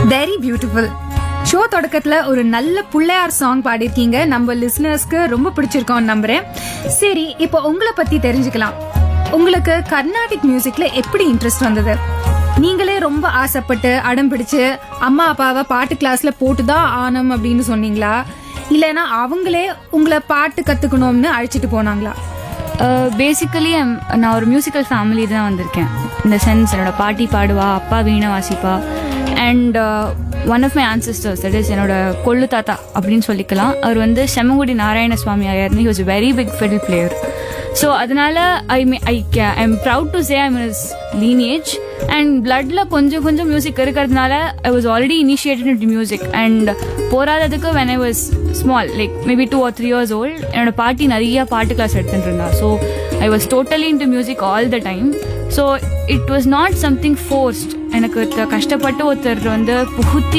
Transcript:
Very beautiful. Show தொடக்கத்துல ஒரு நல்ல புள்ளையார் சாங் பாடிருக்கீங்க. நம்ம லிசனர்ஸ்க்கு ரொம்ப பிடிச்சிருக்கோம்னு நம்புறேன். சரி, இப்போ உங்களை பத்தி தெரிஞ்சுக்கலாம். உங்களுக்கு கர்நாடிக் மியூசிக்ல எப்படி இன்ட்ரெஸ்ட் வந்தது? நீங்களே ரொம்ப ஆசைப்பட்டு அடம் பிடிச்சு அம்மா அப்பாவை பாட்டு கிளாஸ்ல போட்டுதான் ஆனம் அப்படின்னு சொன்னீங்களா, இல்லைன்னா அவங்களே உங்களை பாட்டு கத்துக்கணும்னு அழைச்சிட்டு போனாங்களா? பேசிக்கலி நான் ஒரு மியூசிக்கல் ஃபேமிலி தான் வந்திருக்கேன். இந்த சென்ஸ் என்னோட பாட்டி பாடுவா, அப்பா வீணை வாசிப்பா. And one of my ancestors, that is என்னோட கொள்ளு தாத்தா அப்படின்னு சொல்லிக்கலாம். அவர் வந்து செம்மங்குடி நாராயண சுவாமி ஆயார்னு, he was very big ஃபிடில் player. So அதனால I'm proud to say I'm is lineage. And பிளட்ல கொஞ்சம் கொஞ்சம் மியூசிக் இருக்கிறதுனால I was already initiated into music. And போராததுக்கு when I was small, like maybe 2 or 3 years old, என்னோட பாட்டி நிறைய பாட்டு class எடுத்துட்டு இருந்தா. So I was totally into music all the time. So it was not something forced. எனக்கு கஷ்டப்பட்டு ஒருத்தர் வந்து புகுத்தி